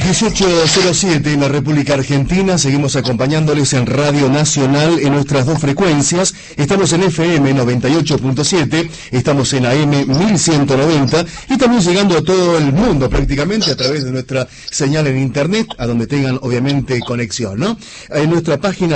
18:07 en la República Argentina. Seguimos acompañándoles en Radio Nacional en nuestras dos frecuencias. Estamos en FM 98.7, estamos en AM 1190 y también llegando a todo el mundo prácticamente a través de nuestra señal en internet, a donde tengan obviamente conexión, ¿no? En nuestra página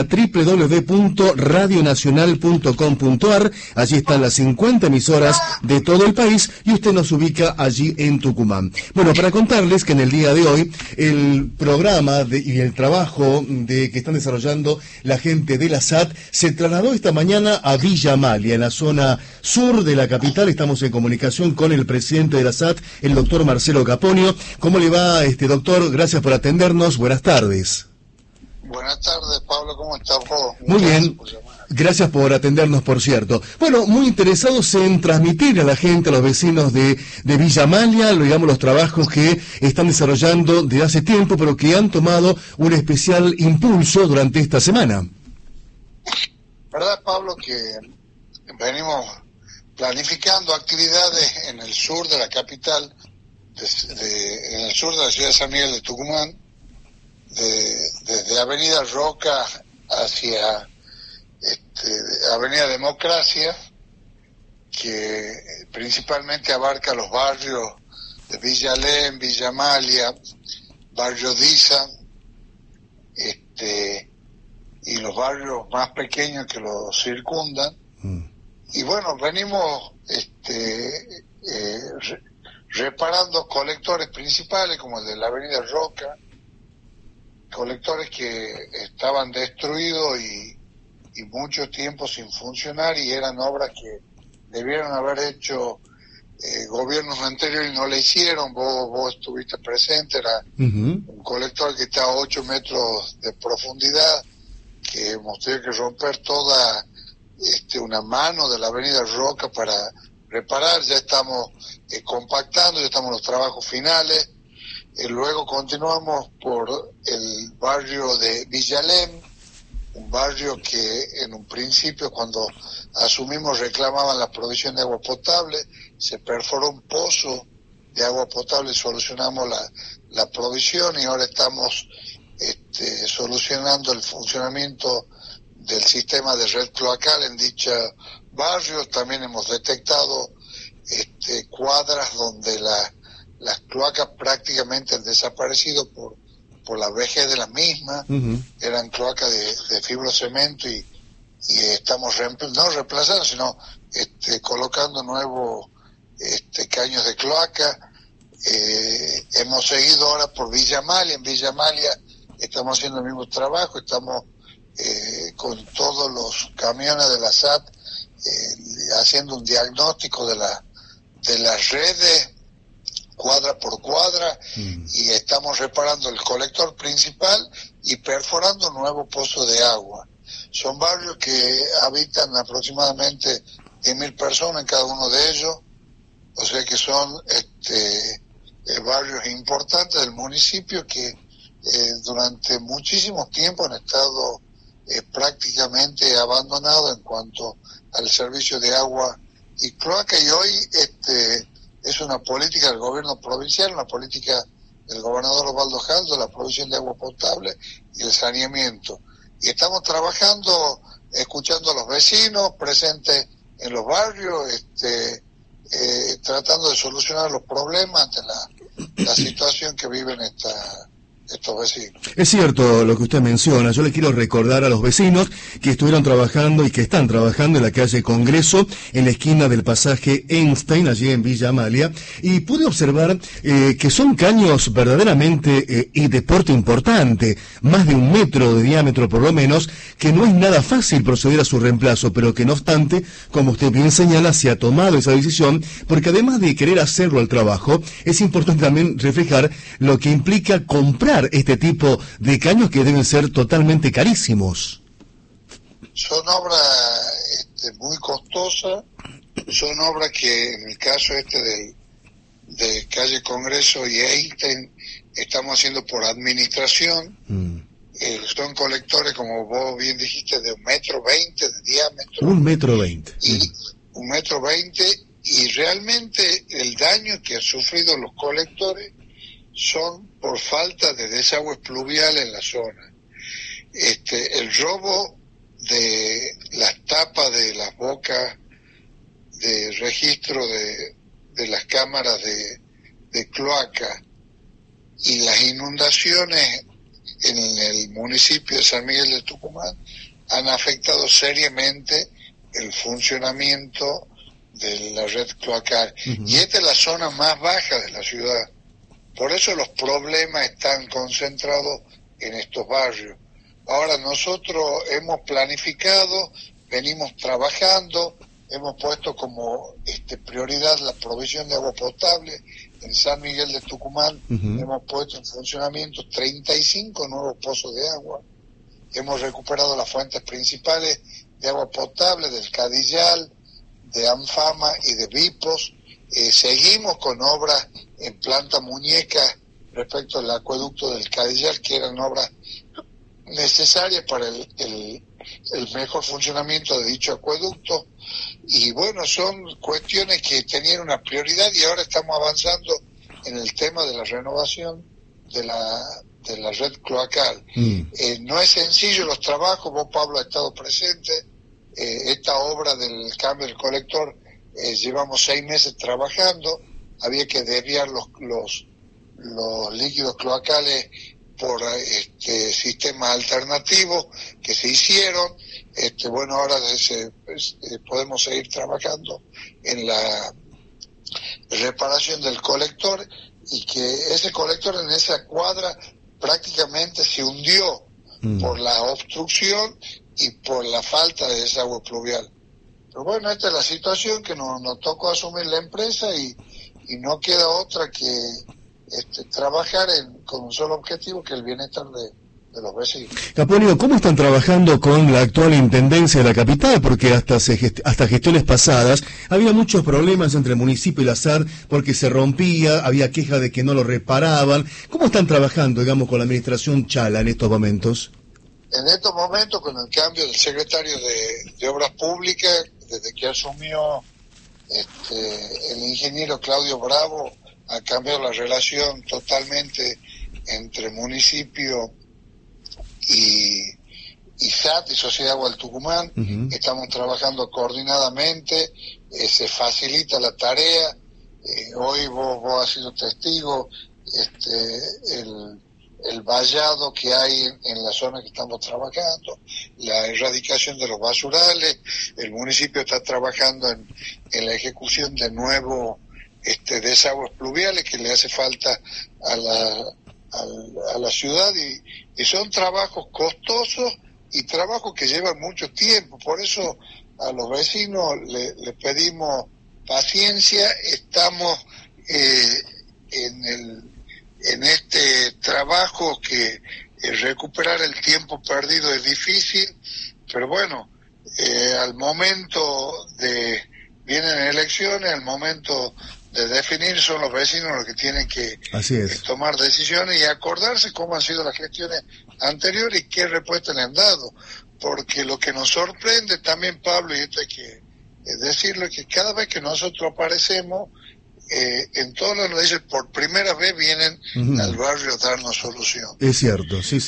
www.radionacional.com.ar, allí están las 50 emisoras de todo el país y usted nos ubica allí en Tucumán. Bueno, para contarles que en el día de hoy el programa y el trabajo que están desarrollando la gente de la SAT se trasladó esta mañana a Villa Amalia, en la zona sur de la capital. Estamos en comunicación con el presidente de la SAT, el doctor Marcelo Caponio. ¿Cómo le va, doctor? Gracias por atendernos. Buenas tardes. Buenas tardes, Pablo. ¿Cómo estás vos? Muy bien. Gracias por atendernos, por cierto. Bueno, muy interesados en transmitir a la gente, a los vecinos de Villa Amalia, digamos, los trabajos que están desarrollando desde hace tiempo, pero que han tomado un especial impulso durante esta semana. ¿Verdad, Pablo, que venimos planificando actividades en el sur de la capital, en el sur de la ciudad de San Miguel de Tucumán, desde Avenida Roca hacia Avenida Democracia, que principalmente abarca los barrios de Villa Alem, Villa Amalia, Barrio Diza, y los barrios más pequeños que los circundan. Y bueno, venimos reparando colectores principales como el de la Avenida Roca, colectores que estaban destruidos y mucho tiempo sin funcionar, y eran obras que debieron haber hecho gobiernos anteriores y no le hicieron. Vos estuviste presente. Era un colector que está a 8 metros de profundidad, que hemos tenido que romper toda una mano de la Avenida Roca para reparar. Ya estamos compactando, ya estamos en los trabajos finales. Luego continuamos por el barrio de Villa Alem, un barrio que en un principio, cuando asumimos, reclamaban la provisión de agua potable. Se perforó un pozo de agua potable, solucionamos la provisión, y ahora estamos solucionando el funcionamiento del sistema de red cloacal en dicho barrio. También hemos detectado cuadras donde las cloacas prácticamente han desaparecido por la vejez de la misma. Eran cloacas de fibrocemento, y estamos no reemplazando, sino colocando nuevos caños de cloaca. Hemos seguido ahora por Villa Amalia. En Villa Amalia estamos haciendo el mismo trabajo. Estamos con todos los camiones de la SAT haciendo un diagnóstico de las redes cuadra por cuadra, y estamos reparando el colector principal y perforando un nuevo pozo de agua. Son barrios que habitan aproximadamente 10.000 personas en cada uno de ellos, o sea que son barrios importantes del municipio que durante muchísimo tiempo han estado prácticamente abandonados en cuanto al servicio de agua y cloaca, y hoy es una política del gobierno provincial, una política del gobernador Osvaldo Jaldo, la provisión de agua potable y el saneamiento. Y estamos trabajando, escuchando a los vecinos, presentes en los barrios, tratando de solucionar los problemas ante la situación que viven estos vecinos. Es cierto lo que usted menciona. Yo le quiero recordar a los vecinos que estuvieron trabajando y que están trabajando en la calle Congreso, en la esquina del pasaje Einstein, allí en Villa Amalia, y pude observar que son caños verdaderamente y de porte importante, más de 1 metro de diámetro por lo menos, que no es nada fácil proceder a su reemplazo, pero que no obstante, como usted bien señala, se ha tomado esa decisión, porque además de querer hacerlo al trabajo, es importante también reflejar lo que implica comprar este tipo de caños que deben ser totalmente carísimos. Son obras muy costosas, son obras que en el caso de calle Congreso y Einstein estamos haciendo por administración. Son colectores, como vos bien dijiste, de 1,20 metros de diámetro. 1,20 metros. Y 1,20 metros, y realmente el daño que han sufrido los colectores son por falta de desagüe pluvial en la zona. El robo de las tapas de las bocas de registro de las cámaras de cloaca y las inundaciones en el municipio de San Miguel de Tucumán han afectado seriamente el funcionamiento de la red cloacal. Y esta es la zona más baja de la ciudad. Por eso los problemas están concentrados en estos barrios. Ahora nosotros hemos planificado, venimos trabajando, hemos puesto como prioridad la provisión de agua potable. En San Miguel de Tucumán hemos puesto en funcionamiento 35 nuevos pozos de agua. Hemos recuperado las fuentes principales de agua potable del Cadillal, de Anfama y de Vipos. Seguimos con obras en planta muñeca respecto al acueducto del Cadillal, que eran obras necesarias para el mejor funcionamiento de dicho acueducto. Y bueno, son cuestiones que tenían una prioridad y ahora estamos avanzando en el tema de la renovación de la red cloacal. No es sencillo los trabajos, vos, Pablo, has estado presente. Esta obra del cambio del colector, llevamos 6 meses trabajando. Había que desviar los líquidos cloacales por sistemas alternativos que se hicieron. Bueno, ahora podemos seguir trabajando en la reparación del colector, y que ese colector en esa cuadra prácticamente se hundió por la obstrucción y por la falta de desagüe pluvial. Pero bueno, esta es la situación que nos tocó asumir la empresa, y no queda otra que trabajar con un solo objetivo, que el bienestar de los vecinos. Caponio, ¿cómo están trabajando con la actual intendencia de la capital? Porque hasta gestiones pasadas había muchos problemas entre el municipio y la SAR, porque se rompía, había queja de que no lo reparaban. ¿Cómo están trabajando, digamos, con la administración Chala en estos momentos? En estos momentos, con el cambio del secretario de Obras Públicas, desde que asumió el ingeniero Claudio Bravo, ha cambiado la relación totalmente entre municipio y SAT, y Sociedad Agua del Tucumán. Estamos trabajando coordinadamente, se facilita la tarea. Hoy vos has sido testigo, el vallado que hay en la zona que estamos trabajando, la erradicación de los basurales. El municipio está trabajando en la ejecución de nuevos desagües pluviales que le hace falta a la ciudad, y son trabajos costosos y trabajos que llevan mucho tiempo. Por eso a los vecinos le pedimos paciencia. Estamos en este trabajo que recuperar el tiempo perdido es difícil, pero bueno, al momento vienen elecciones, al momento de definir son los vecinos los que tienen que tomar decisiones y acordarse cómo han sido las gestiones anteriores y qué respuesta le han dado. Porque lo que nos sorprende también, Pablo, y esto hay que decirlo, es que cada vez que nosotros aparecemos, en todos los países por primera vez vienen al barrio a darnos solución. Es cierto, sí.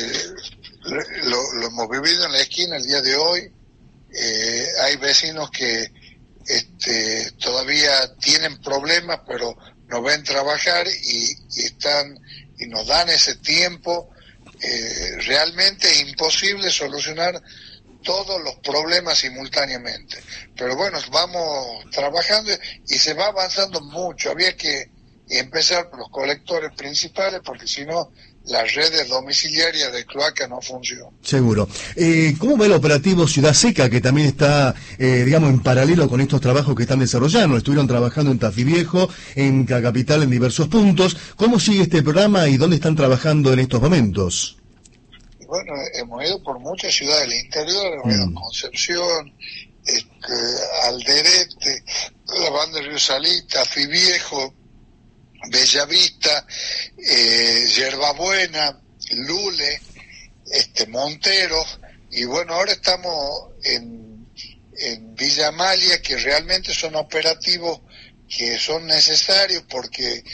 Lo hemos vivido en la esquina el día de hoy. Hay vecinos que todavía tienen problemas, pero nos ven trabajar y nos dan ese tiempo. Realmente es imposible solucionar todos los problemas simultáneamente, pero bueno, vamos trabajando y se va avanzando mucho. Había que empezar por los colectores principales, porque si no las redes domiciliarias de cloaca no funcionan. Seguro. ¿Cómo va el operativo Ciudad Seca, que también está, digamos, en paralelo con estos trabajos que están desarrollando? Estuvieron trabajando en Tafí Viejo, en la capital, en diversos puntos. ¿Cómo sigue este programa y dónde están trabajando en estos momentos? Bueno, hemos ido por muchas ciudades del interior, hemos ido a Concepción, Alderete, la banda de Río Salí, Tafí Viejo, Bellavista, Yerbabuena, Lule, Montero, y bueno, ahora estamos en Villa Amalia, que realmente son operativos que son necesarios porque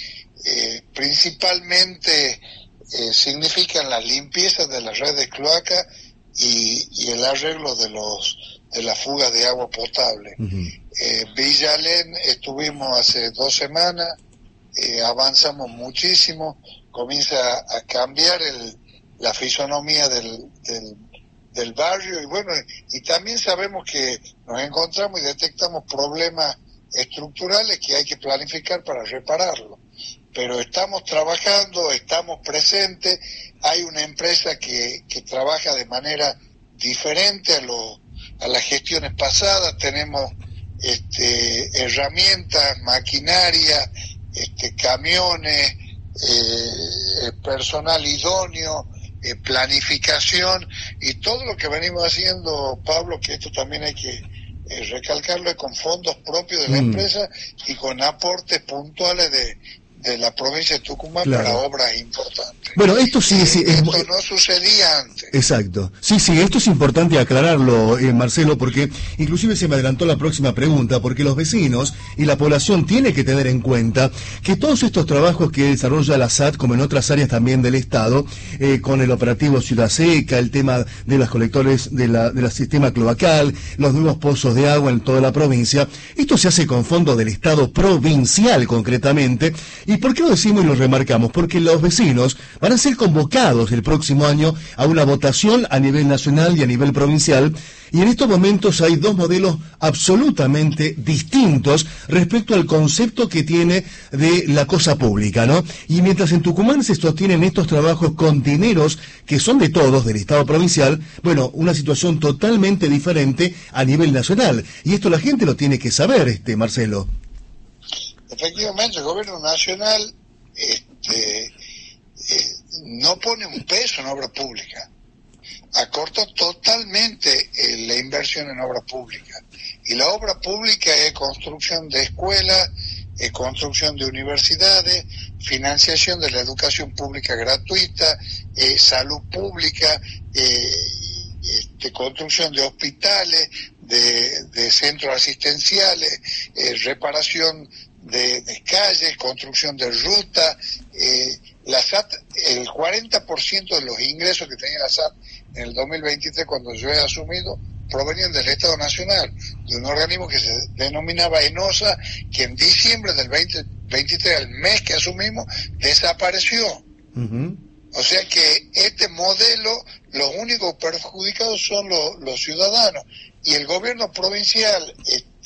principalmente significan la limpieza de la red de cloaca y el arreglo de la fuga de agua potable. Villa Alén estuvimos hace 2 semanas, avanzamos muchísimo, comienza a cambiar la fisonomía del barrio, y bueno, y también sabemos que nos encontramos y detectamos problemas estructurales que hay que planificar para repararlos. Pero estamos trabajando, estamos presentes, hay una empresa que trabaja de manera diferente a las gestiones pasadas, tenemos herramientas, maquinaria, camiones, personal idóneo, planificación, y todo lo que venimos haciendo, Pablo, que esto también hay que recalcarlo, es con fondos propios de la empresa y con aportes puntuales de la provincia de Tucumán, claro, para obras importantes. Bueno, esto sí, esto no sucedía antes. Exacto. Sí, esto es importante aclararlo, Marcelo, porque inclusive se me adelantó la próxima pregunta, porque los vecinos y la población tiene que tener en cuenta que todos estos trabajos que desarrolla la SAT, como en otras áreas también del Estado, con el operativo Ciudad Seca, el tema de los colectores del sistema cloacal, los nuevos pozos de agua en toda la provincia, esto se hace con fondos del Estado provincial concretamente. ¿Y por qué lo decimos y lo remarcamos? Porque los vecinos van a ser convocados el próximo año a una votación a nivel nacional y a nivel provincial, y en estos momentos hay 2 modelos absolutamente distintos respecto al concepto que tiene de la cosa pública, ¿no? Y mientras en Tucumán se sostienen estos trabajos con dineros que son de todos, del Estado provincial, bueno, una situación totalmente diferente a nivel nacional. Y esto la gente lo tiene que saber, Marcelo. Efectivamente, el gobierno nacional no pone un peso en obra pública, acortó totalmente la inversión en obra pública, y la obra pública es construcción de escuelas, construcción de universidades, financiación de la educación pública gratuita, salud pública, construcción de hospitales, de centros asistenciales, reparación de calles, construcción de rutas. La SAT, el 40% de los ingresos que tenía la SAT en el 2023, cuando yo he asumido, provenían del Estado Nacional, de un organismo que se denominaba ENOSA, que en diciembre del 2023, el mes que asumimos, desapareció. O sea que este modelo, los únicos perjudicados son los ciudadanos, y el gobierno provincial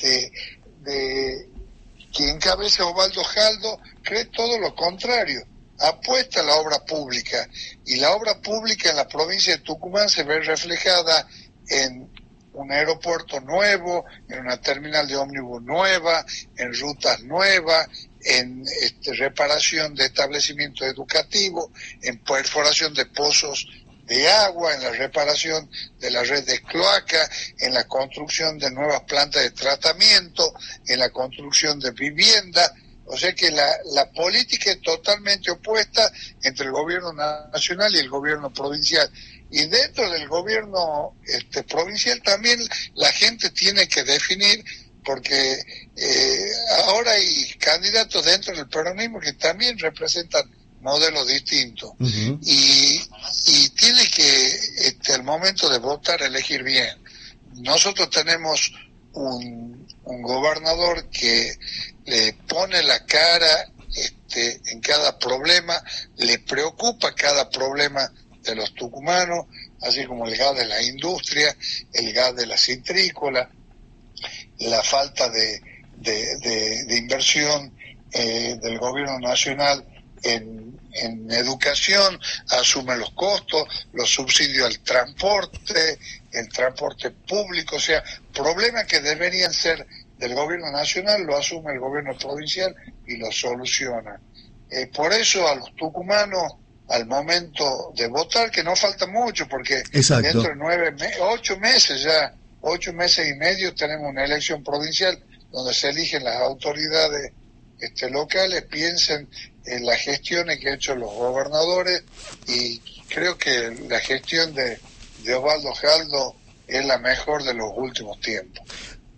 que encabeza Osvaldo Jaldo cree todo lo contrario, apuesta a la obra pública, y la obra pública en la provincia de Tucumán se ve reflejada en un aeropuerto nuevo, en una terminal de ómnibus nueva, en rutas nuevas, en reparación de establecimientos educativos, en perforación de pozos de agua, en la reparación de la red de cloaca, en la construcción de nuevas plantas de tratamiento, en la construcción de vivienda. O sea que la política es totalmente opuesta entre el gobierno nacional y el gobierno provincial. Y dentro del gobierno provincial también la gente tiene que definir, porque ahora hay candidatos dentro del peronismo que también representan modelos distintos. Y tiene que, al momento de votar, elegir bien. Nosotros tenemos un gobernador que le pone la cara en cada problema, le preocupa cada problema de los tucumanos, así como el gas de la industria, el gas de la citrícola, la falta de inversión del gobierno nacional en educación, asume los costos, los subsidios al transporte, el transporte público. O sea, problemas que deberían ser del gobierno nacional lo asume el gobierno provincial y lo soluciona. Por eso a los tucumanos, al momento de votar, que no falta mucho, porque Exacto, dentro de 8 meses ya, 8 meses y medio, tenemos una elección provincial donde se eligen las autoridades locales. Piensen en las gestiones que han hecho los gobernadores, y creo que la gestión de Osvaldo Jaldo es la mejor de los últimos tiempos.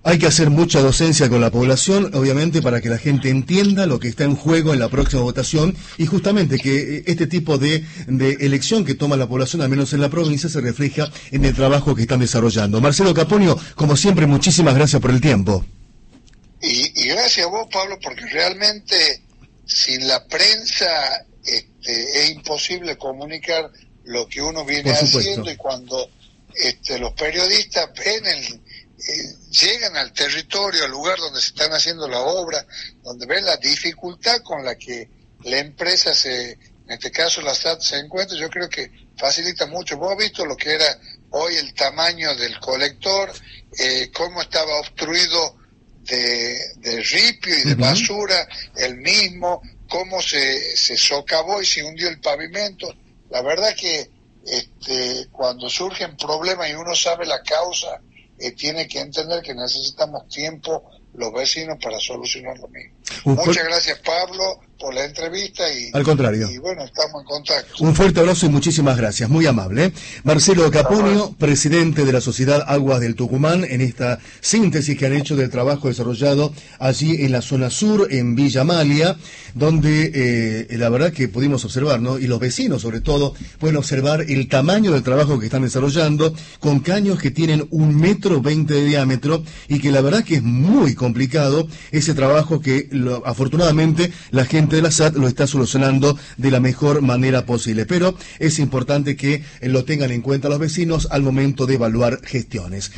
Hay que hacer mucha docencia con la población, obviamente, para que la gente entienda lo que está en juego en la próxima votación y justamente que este tipo de elección que toma la población, al menos en la provincia, se refleja en el trabajo que están desarrollando. Marcelo Caponio, como siempre, muchísimas gracias por el tiempo. Y gracias a vos, Pablo, porque realmente sin la prensa es imposible comunicar lo que uno viene haciendo, y cuando los periodistas llegan al territorio, al lugar donde se están haciendo la obra, donde ven la dificultad con la que la empresa en este caso la SAT se encuentra, yo creo que facilita mucho. Vos has visto lo que era hoy el tamaño del colector, cómo estaba obstruido de ripio y de basura el mismo, cómo se socavó y se hundió el pavimento. La verdad que cuando surgen problemas y uno sabe la causa, tiene que entender que necesitamos tiempo los vecinos para solucionar lo mismo. Muchas gracias, Pablo, por la entrevista y al contrario. Y bueno, estamos en contacto. Un fuerte abrazo y muchísimas gracias, muy amable. Marcelo Caponio, presidente de la Sociedad Aguas del Tucumán, en esta síntesis que han hecho del trabajo desarrollado allí en la zona sur, en Villa Amalia, donde la verdad que pudimos observar, ¿no? Y los vecinos sobre todo pueden observar el tamaño del trabajo que están desarrollando, con caños que tienen 1,20 m de diámetro, y que la verdad que es muy complicado ese trabajo que afortunadamente la gente de la SAT lo está solucionando de la mejor manera posible, pero es importante que lo tengan en cuenta los vecinos al momento de evaluar gestiones.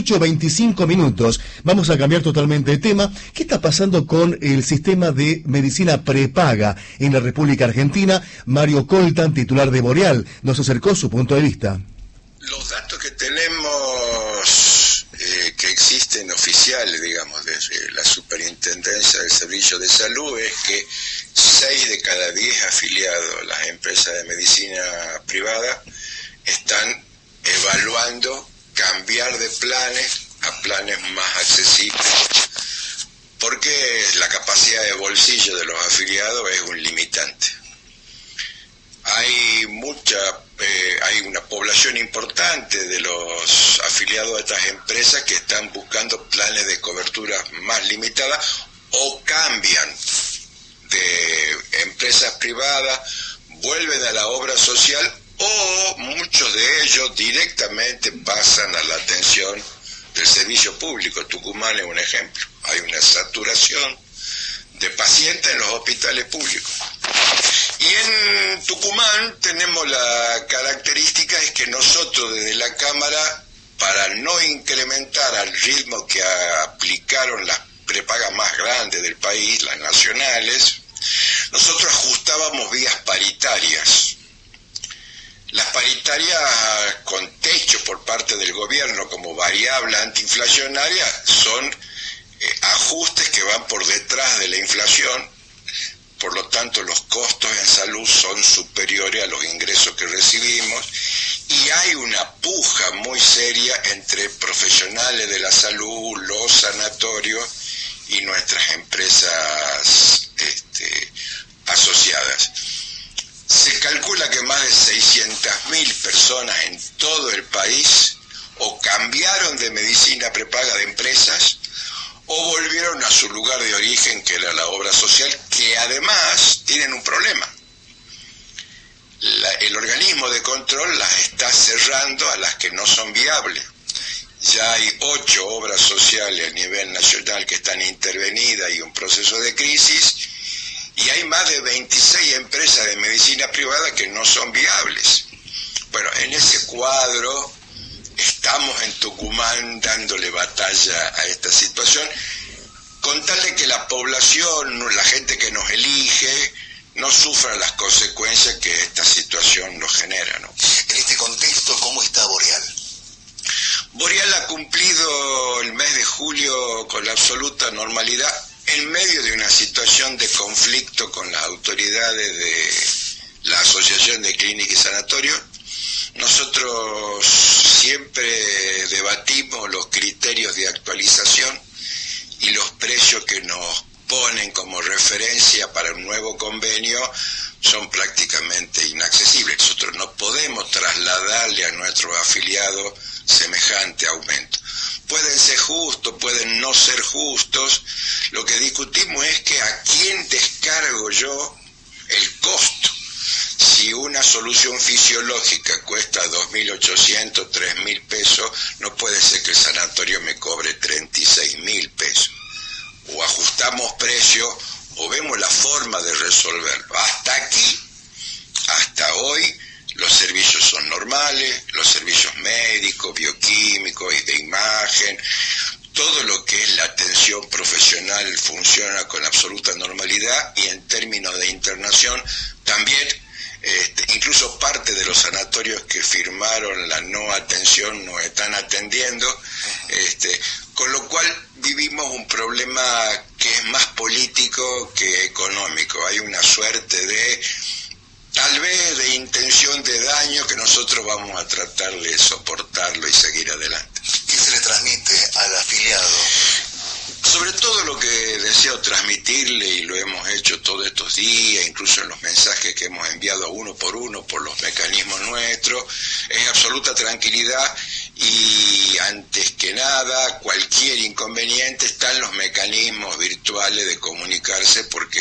18:25, vamos a cambiar totalmente de tema. ¿Qué está pasando con el sistema de medicina prepaga en la República Argentina? Mario Coltan, titular de Boreal, nos acercó su punto de vista. Los datos que tenemos que existen oficiales, digamos, desde la Superintendencia del Servicio de Salud, es que 6 de cada 10 afiliados a las empresas de medicina privada están evaluando cambiar de planes a planes más accesibles, porque la capacidad de bolsillo de los afiliados es un limitante. Hay una población importante de los afiliados a estas empresas que están buscando planes de cobertura más limitadas o cambian de empresas privadas, vuelven a la obra social, o muchos de ellos directamente pasan a la atención del servicio público. Tucumán es un ejemplo. Hay una saturación de pacientes en los hospitales públicos. Y en Tucumán tenemos la característica es que nosotros desde la Cámara, para no incrementar al ritmo que aplicaron las prepagas más grandes del país, las nacionales, nosotros ajustábamos vías paritarias. Las paritarias con techo por parte del gobierno como variable antiinflacionaria son ajustes que van por detrás de la inflación. Por lo tanto, los costos en salud son superiores a los ingresos que recibimos, y hay una puja muy seria entre profesionales de la salud, los sanatorios y nuestras empresas asociadas. Se calcula que más de 600.000 personas en todo el país o cambiaron de medicina prepaga de empresas o volvieron a su lugar de origen, que era la obra social, que además tienen un problema. El organismo de control las está cerrando a las que no son viables. Ya hay 8 obras sociales a nivel nacional que están intervenidas y un proceso de crisis, y hay más de 26 empresas de medicina privada que no son viables. Bueno, en ese cuadro estamos en Tucumán dándole batalla a esta situación, con tal de que la población, la gente que nos elige, no sufra las consecuencias que esta situación nos genera, ¿no? En este contexto, ¿cómo está Boreal? Boreal ha cumplido el mes de julio con la absoluta normalidad, en medio de una situación de conflicto con las autoridades de la Asociación de Clínicas y Sanatorios. Nosotros siempre debatimos los criterios de actualización y los precios que nos ponen como referencia para un nuevo convenio son prácticamente inaccesibles. Nosotros no podemos trasladarle a nuestros afiliados semejante aumento. Pueden ser justos, pueden no ser justos. Lo que discutimos es que a quién descargo yo el costo. Si una solución fisiológica cuesta 2.800, 3.000 pesos, no puede ser que el sanatorio me cobre 36.000 pesos. O ajustamos precios o vemos la forma de resolverlo. Hasta aquí, hasta hoy, los servicios son normales, los servicios médicos, bioquímicos y de imagen, todo lo que es la atención profesional funciona con absoluta normalidad, y en términos de internación también. Incluso parte de los sanatorios que firmaron la no atención nos están atendiendo, con lo cual vivimos un problema que es más político que económico. Hay una suerte de, tal vez, de intención de daño que nosotros vamos a tratar de soportarlo y seguir adelante. ¿Qué se le transmite al afiliado? Sobre todo lo que deseo transmitirle, y lo hemos hecho todos estos días, incluso en los mensajes que hemos enviado uno por los mecanismos nuestros, es absoluta tranquilidad, y antes que nada, cualquier inconveniente, están los mecanismos virtuales de comunicarse, porque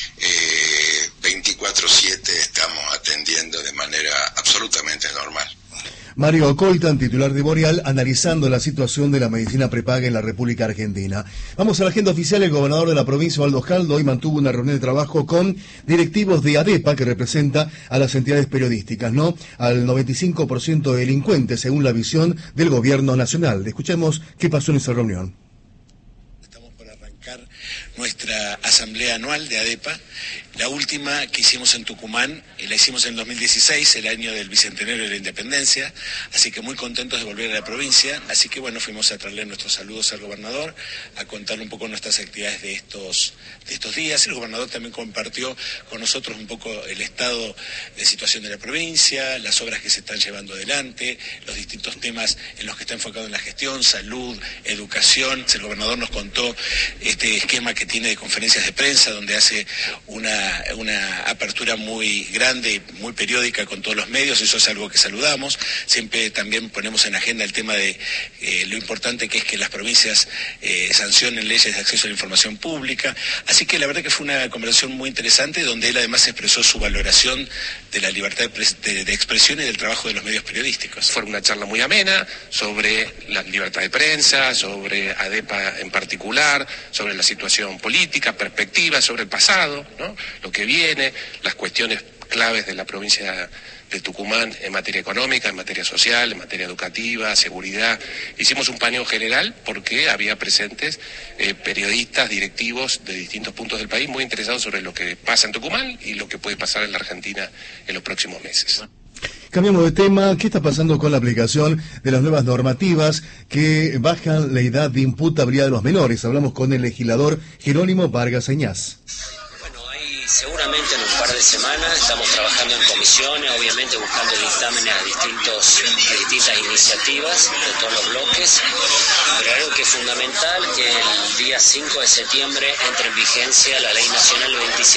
24/7 estamos atendiendo de manera absolutamente normal. Mario Coltan, titular de Boreal, analizando la situación de la medicina prepaga en la República Argentina. Vamos a la agenda oficial. El gobernador de la provincia, Osvaldo Jaldo, hoy mantuvo una reunión de trabajo con directivos de ADEPA, que representa a las entidades periodísticas, ¿no? Al 95% de delincuentes, según la visión del gobierno nacional. Escuchemos qué pasó en esa reunión. Estamos por arrancar nuestra asamblea anual de ADEPA. La última que hicimos en Tucumán, la hicimos en 2016, el año del Bicentenario de la Independencia, así que muy contentos de volver a la provincia. Así que bueno, fuimos a traerle nuestros saludos al gobernador, a contarle un poco nuestras actividades de estos días. El gobernador también compartió con nosotros un poco el estado de situación de la provincia, las obras que se están llevando adelante, los distintos temas en los que está enfocado en la gestión, salud, educación. El gobernador nos contó este esquema que tiene de conferencias de prensa, donde hace una apertura muy grande y muy periódica con todos los medios. Eso es algo que saludamos. Siempre también ponemos en agenda el tema de lo importante que es que las provincias sancionen leyes de acceso a la información pública. Así que la verdad que fue una conversación muy interesante, donde él además expresó su valoración de la libertad de expresión y del trabajo de los medios periodísticos. Fue una charla muy amena sobre la libertad de prensa, sobre ADEPA en particular, sobre la situación política, perspectivas, sobre el pasado, ¿no? Lo que viene, las cuestiones claves de la provincia de Tucumán en materia económica, en materia social, en materia educativa, seguridad. Hicimos un paneo general porque había presentes periodistas, directivos de distintos puntos del país muy interesados sobre lo que pasa en Tucumán y lo que puede pasar en la Argentina en los próximos meses. Cambiamos de tema. ¿Qué está pasando con la aplicación de las nuevas normativas que bajan la edad de imputabilidad de los menores? Hablamos con el legislador Jerónimo Vargas Eñaz. Seguramente en un par de semanas estamos trabajando en comisiones, obviamente buscando dictámenes a distintas iniciativas de todos los bloques, pero algo que es fundamental, que el día 5 de septiembre entre en vigencia la Ley Nacional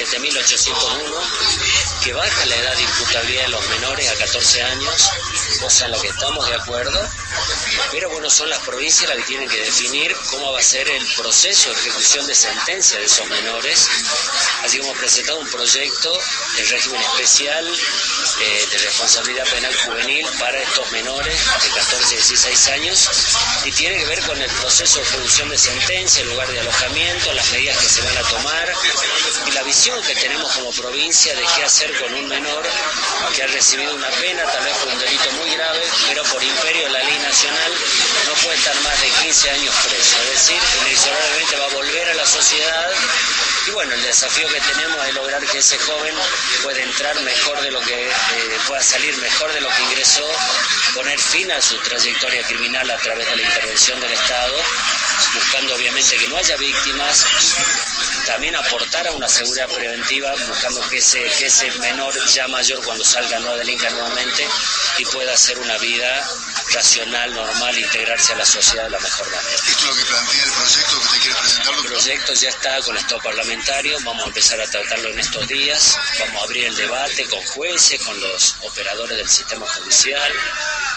27.801, que baja la edad de imputabilidad de los menores a 14 años, cosa en la que estamos de acuerdo, pero bueno, son las provincias las que tienen que definir cómo va a ser el proceso de ejecución de sentencia de esos menores, así como presentado un proyecto de régimen especial de responsabilidad penal juvenil para estos menores de 14 a 16 años, y tiene que ver con el proceso de ejecución de sentencia, el lugar de alojamiento, las medidas que se van a tomar y la visión que tenemos como provincia de qué hacer con un menor que ha recibido una pena, tal vez por un delito muy grave, pero por imperio de la ley nacional no puede estar más de 15 años preso, es decir, inexorablemente va a volver a la sociedad. Y bueno, el desafío que tenemos es lograr que ese joven pueda entrar mejor de lo que pueda salir mejor de lo que ingresó, poner fin a su trayectoria criminal a través de la intervención del Estado, buscando obviamente que no haya víctimas, también aportar a una seguridad preventiva, buscando que ese menor ya mayor cuando salga no delinca nuevamente y pueda hacer una vida racional, normal, integrarse a la sociedad de la mejor manera. ¿Esto es lo que plantea el proyecto que usted quiere presentar? El proyecto ya está con estado parlamentario, vamos a empezar a tratarlo en estos días, vamos a abrir el debate con jueces, con los operadores del sistema judicial,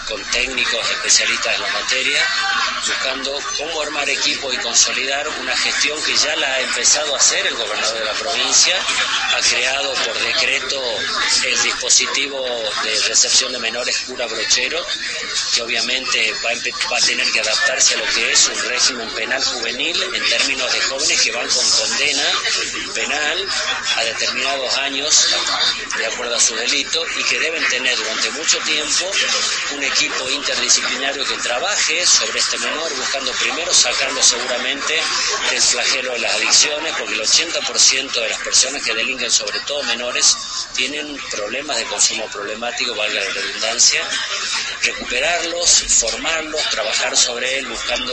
con técnicos especialistas en la materia, buscando cómo armar equipo y consolidar una gestión que ya la ha empezado a hacer el gobernador de la provincia. Ha creado por decreto el dispositivo de recepción de menores cura brochero, que obviamente va a tener que adaptarse a lo que es un régimen penal juvenil en términos de jóvenes que van con condena penal a determinados años de acuerdo a su delito, y que deben tener durante mucho tiempo un equipo interdisciplinario que trabaje sobre este menor, buscando primero sacarlo seguramente del flagelo de las adicciones, porque el 80% de las personas que delinquen, sobre todo menores, tienen problemas de consumo problemático, valga la redundancia. Recuperarlos, formarlos, trabajar sobre él, buscando,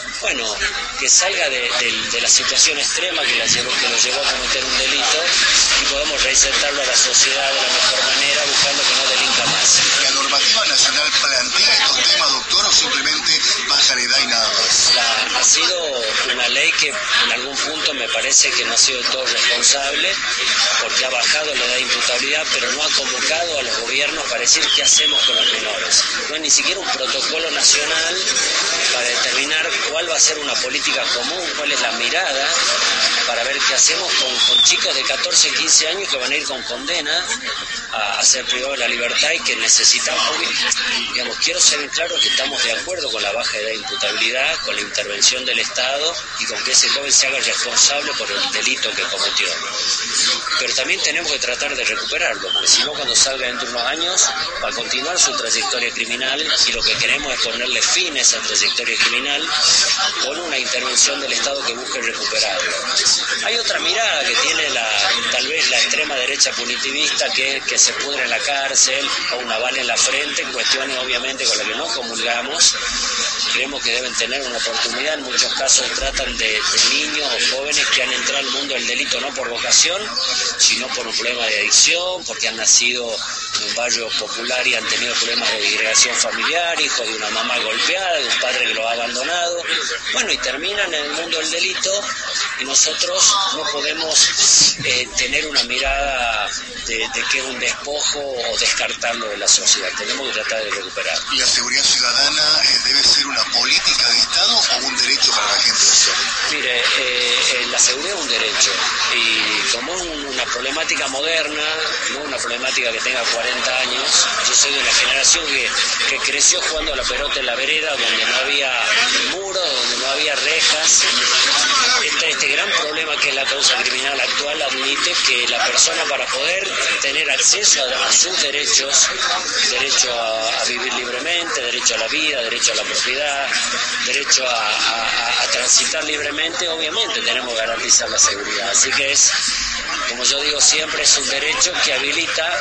que salga de la situación extrema que lo llevó a cometer un delito, y podemos reinsertarlo a la sociedad de la mejor manera, buscando que no delinca más. ¿La normativa nacional plantea estos temas, doctor, o simplemente baja la edad y nada más? Ha sido una ley que en algún punto me parece que no ha sido del todo responsable, porque ha bajado la edad de imputabilidad, pero no ha convocado a los gobiernos para decir qué hacemos con los menores. No hay ni siquiera un protocolo nacional para determinar cuál va a ser una política común, cuál es la mirada, para ver qué hacemos con chicos de 14, 15 años que van a ir con condena a ser privados de la libertad y que necesitan, quiero ser claro que estamos de acuerdo con la baja edad de imputabilidad, con la intervención del Estado y con que ese joven se haga responsable por el delito que cometió. Pero también tenemos que tratar de recuperarlo, porque si no, cuando salga dentro de unos años va a continuar su trayectoria criminal, y lo que queremos es ponerle fin a esa trayectoria criminal con una intervención del Estado que busque recuperarlo. Hay otra mirada que tiene tal vez la extrema derecha punitivista, que se pudre en la cárcel o una bala en la frente, cuestiones obviamente con las que no comulgamos. Creemos que deben tener una oportunidad. En muchos casos tratan de niños o jóvenes que han entrado al mundo del delito no por vocación, sino por un problema de adicción, porque han nacido en un barrio popular y han tenido problemas de disgregación familiar, hijos de una mamá golpeada, de un padre que lo ha abandonado, y terminan en el mundo del delito, y nosotros no podemos tener una mirada de que es un despojo o descartarlo de la sociedad. Tenemos que tratar de recuperar. ¿La seguridad ciudadana debe ser una política de Estado o un derecho para la gente? Mire, la seguridad es un derecho, y como una problemática moderna, no una problemática que tenga 40 años. Yo soy de una generación que creció jugando a la pelota en la vereda, donde no había muros, donde no había rejas. Este gran problema que es la causa criminal actual admite que la persona, para poder tener acceso a sus derechos, derecho a vivir libremente, derecho a la vida, derecho a la propiedad, derecho a transitar libremente, obviamente tenemos que garantizar la seguridad. Así que como yo digo siempre, es un derecho que habilita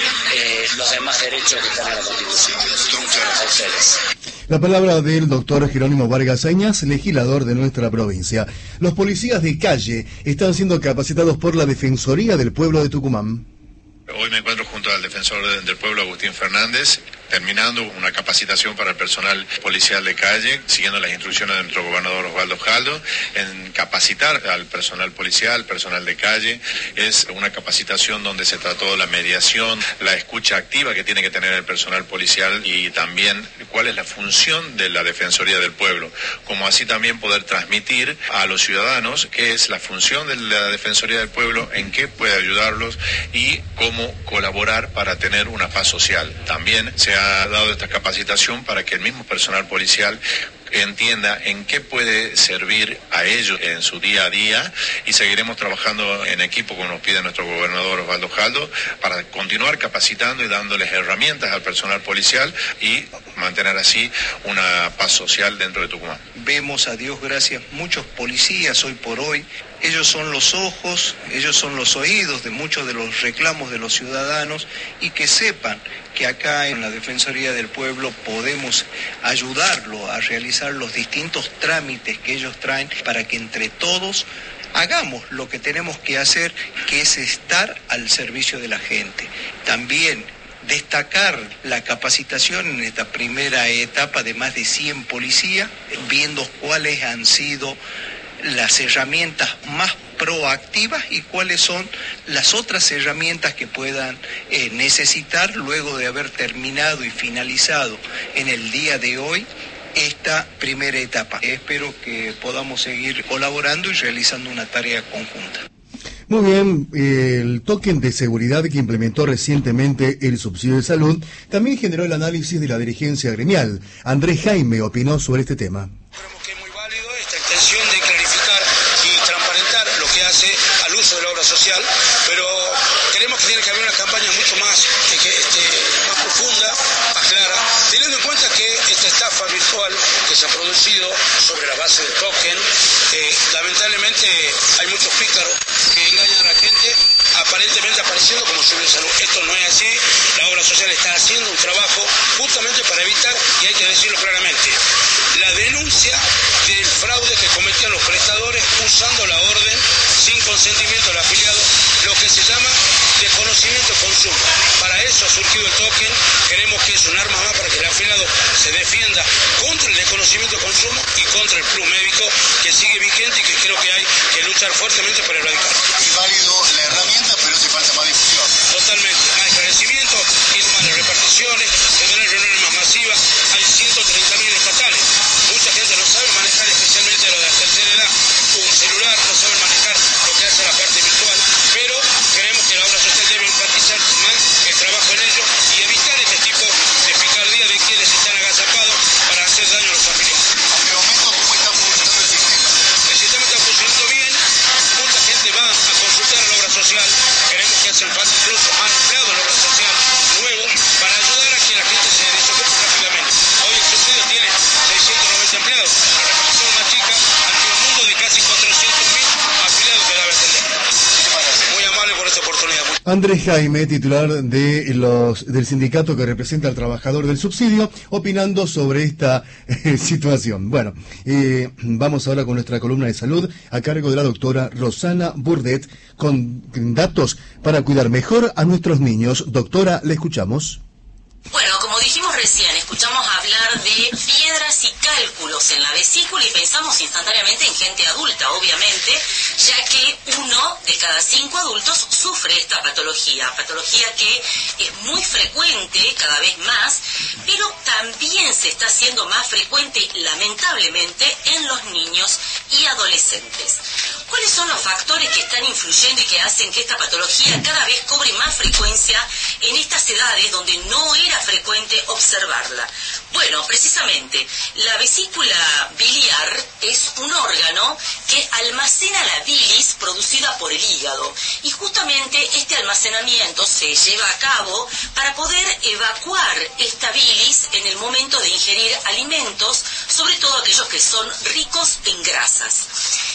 los demás derechos que están en la Constitución. A ustedes. La palabra del doctor Jerónimo Vargas Añas, legislador de nuestra provincia. Los policías de calle están siendo capacitados por la Defensoría del Pueblo de Tucumán. Hoy me encuentro junto al defensor del pueblo, Agustín Fernández, terminando una capacitación para el personal policial de calle, siguiendo las instrucciones de nuestro gobernador Osvaldo Jaldo, en capacitar al personal policial, personal de calle. Es una capacitación donde se trató la mediación, la escucha activa que tiene que tener el personal policial, y también cuál es la función de la Defensoría del Pueblo, como así también poder transmitir a los ciudadanos qué es la función de la Defensoría del Pueblo, en qué puede ayudarlos y cómo colaborar para tener una paz social. También se ha dado esta capacitación para que el mismo personal policial entienda en qué puede servir a ellos en su día a día, y seguiremos trabajando en equipo, como nos pide nuestro gobernador Osvaldo Jaldo, para continuar capacitando y dándoles herramientas al personal policial y mantener así una paz social dentro de Tucumán. Vemos, a Dios gracias, muchos policías hoy por hoy. Ellos son los ojos, ellos son los oídos de muchos de los reclamos de los ciudadanos, y que sepan que acá en la Defensoría del Pueblo podemos ayudarlo a realizar los distintos trámites que ellos traen, para que entre todos hagamos lo que tenemos que hacer, que es estar al servicio de la gente. También destacar la capacitación en esta primera etapa de más de 100 policías, viendo cuáles han sido las herramientas más proactivas y cuáles son las otras herramientas que puedan necesitar luego de haber terminado y finalizado en el día de hoy esta primera etapa. Espero que podamos seguir colaborando y realizando una tarea conjunta. Muy bien, el token de seguridad que implementó recientemente el subsidio de salud también generó el análisis de la dirigencia gremial. Andrés Jaime opinó sobre este tema. Creemos que es muy válido esta intención de clarificar y transparentar lo que hace al uso de la obra social, pero creemos que tiene que haber una campaña mucho más profunda, más clara, teniendo en cuenta que esta estafa virtual que se ha producido sobre la base del token, lamentablemente hay muchos pícaros que engañan a la gente aparentemente apareciendo como seguro de salud. Esto no es así. La obra social está haciendo un trabajo justamente para evitar, y hay que decirlo claramente, la denuncia del fraude que cometían los prestadores usando la orden sin consentimiento del afiliado, lo que se llama desconocimiento de consumo. Para eso ha surgido el token. Creemos que es un arma más para que el afiliado se defienda contra el desconocimiento de consumo y contra el plus médico que sigue vigente y que creo que hay que luchar fuertemente para erradicar. Es válido la herramienta, pero hace falta más difusión. Totalmente, más esclarecimiento, ir más las reparticiones, tener reuniones más masivas. Hay 130.000 estatales. Mucha gente no sabe manejar, especialmente los de la tercera edad, un celular, no saben manejar lo que hace la parte virtual, pero creemos que la obra social debe enfatizar más el trabajo en ello y evitar este tipo de picardía de quienes están agazapados para hacer daño a los afiliados. Hasta el momento, ¿cómo está funcionando el sistema? El sistema está funcionando bien, mucha gente va a consultar a la obra social, queremos que hacen falta incluso más empleados en la obra social nuevos para ayudar a que la gente se desocupe rápidamente. Hoy el subsidio tiene 690 empleados, la repartición más chica ante un mundo de casi 400.000 afiliados que debe atender. Muy amable por esta oportunidad. Andrés Jaime, titular del sindicato que representa al trabajador del subsidio, opinando sobre esta situación. Bueno, vamos ahora con nuestra columna de salud a cargo de la doctora Rosana Burdet, con datos para cuidar mejor a nuestros niños. Doctora, le escuchamos. Bueno, como dijimos recién, escuchamos hablar de piedras y cálculos en la vesícula y pensamos instantáneamente en gente adulta, obviamente, ya que 1 de cada 5 adultos sufre esta patología que es muy frecuente, cada vez más, pero también se está haciendo más frecuente, lamentablemente, en los niños y adolescentes. ¿Cuáles son los factores que están influyendo y que hacen que esta patología cada vez cobre más frecuencia en estas edades donde no era frecuente observarla? Bueno, precisamente, la vesícula biliar es un órgano que almacena la bilis producida por el hígado y justamente este almacenamiento se lleva a cabo para poder evacuar esta bilis en el momento de ingerir alimentos, sobre todo aquellos que son ricos en grasas.